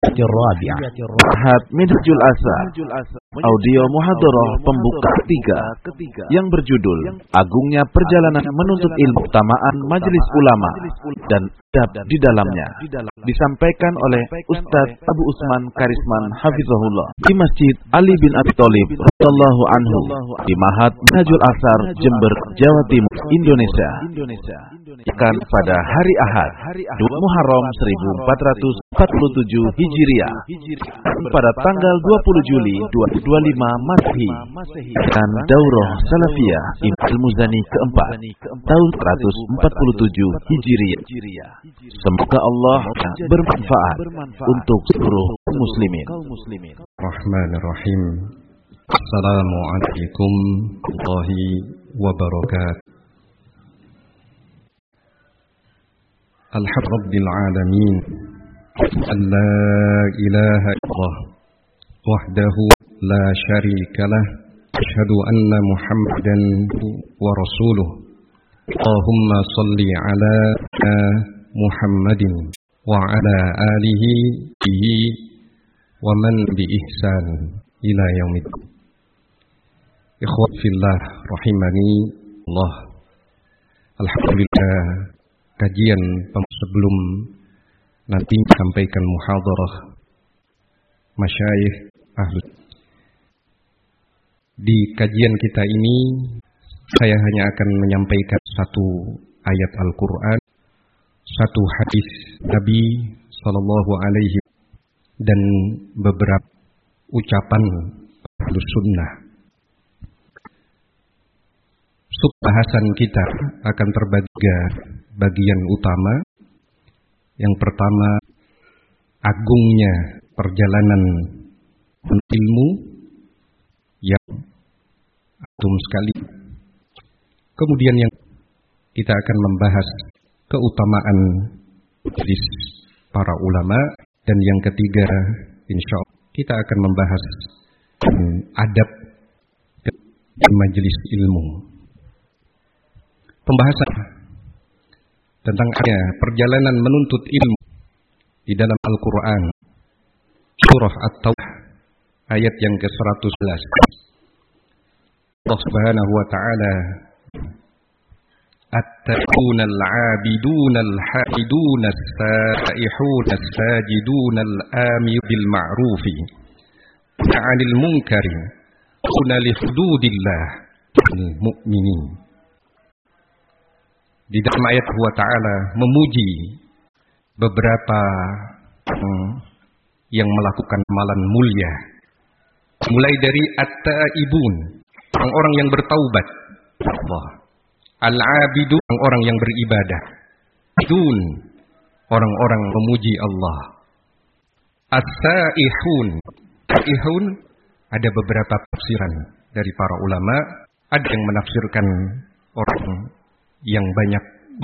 الرابعة. Minhajul Asar, audio muhadharah pembuka ketiga yang berjudul Agungnya Perjalanan Menuntut Ilmu Utamaan Majelis Ulama dan Adab di dalamnya, disampaikan oleh Ustaz Abu Usman Karisman Hafizahullah di Masjid Ali bin Abi Thalib radhiyallahu anhu di Ma'had Minhajul Asar, Jember, Jawa Timur, Indonesia. Akan pada hari Ahad 2 Muharram 1447 Hijriah pada tanggal 20 Juli 2025 Masehi dan Daurah Salafiyah Imam Muzani keempat tahun 147 Hijriah. Semoga Allah bermanfaat untuk seluruh muslimin. Rahmanirrahim. Assalamualaikum warahmatullahi wabarakatuh. Alhamdulillah alamin. La ilaha illallah wahdahu la syarikalah. Asyhadu anna Muhammadan wa rasuluh. Allahumma salli ala Muhammadin wa ala alihi bihi wa man bi ihsan ila yaumid. Ikhwat fillah rahimani Allah. Alhamdulillah, kajian sebelum nanti sampaikan muhadharah masyayikh ahli. Di kajian kita ini saya hanya akan menyampaikan satu ayat Al-Quran, satu hadis Nabi sallallahu alaihi dan beberapa ucapan Ahlus Sunnah. Subbahasan kita akan terbagi bagian utama. Yang pertama, agungnya perjalanan ilmu yang antum sekali. Kemudian yang kita akan membahas keutamaan hadis para ulama, dan yang ketiga insya Allah kita akan membahas adab di majelis ilmu. Pembahasan tentang perjalanan menuntut ilmu di dalam Al-Quran, surah At-Taubah ayat yang ke-111. Allah Subhanahu wa taala, at-taquna al-'abiduna al-hamiduna as-sa'ihuna as-sajiduna al-amir bil ma'rufi 'anil munkari wa li hududillah mu'minin. Di dalam ayat Allah Ta'ala memuji beberapa yang melakukan amalan mulia, mulai dari at-ta'ibun, orang-orang yang bertaubat, al-'abidun, orang-orang yang beribadah, dun, orang-orang memuji Allah, as-sa'ihun, sa'ihun, ada beberapa tafsiran dari para ulama. Ada yang menafsirkan orang yang banyak,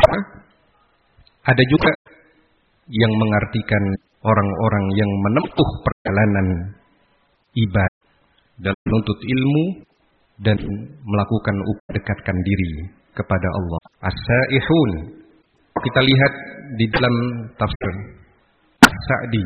ada juga yang mengartikan orang-orang yang menempuh perjalanan ibadah dan menuntut ilmu dan melakukan dekatkan diri kepada Allah. As-sa'ihun, kita lihat di dalam tafsir Sa'di,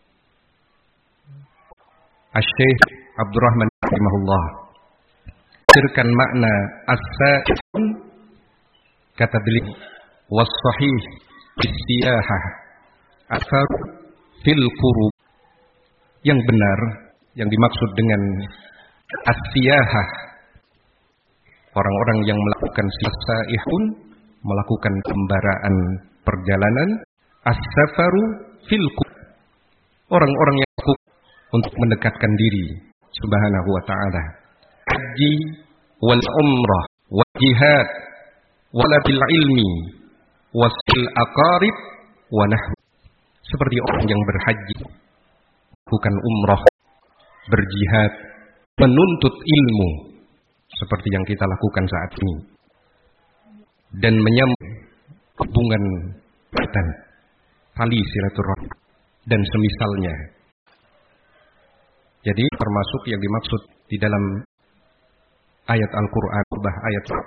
Asy-Syaikh Abdurrahman rahimahullah tafsirkan makna as-sa'ihun, kata beliau, was-sahih bis-siyahah athar fil qurub. Yang benar, yang dimaksud dengan as-siyahah, orang-orang yang melakukan sa'ihun, melakukan pembaraan perjalanan. As-safaru fil qurub, orang-orang yang untuk mendekatkan diri Subhanahu wa ta'ala. Haji wal umrah wal jihad wala bil ilmi wasil aqarib wa nahwu. Seperti orang yang berhaji, bukan umrah, berjihad, menuntut ilmu seperti yang kita lakukan saat ini, dan menyambung hubungan dan tali silaturahmi dan semisalnya. Jadi termasuk yang dimaksud di dalam ayat Al-Quran, ayat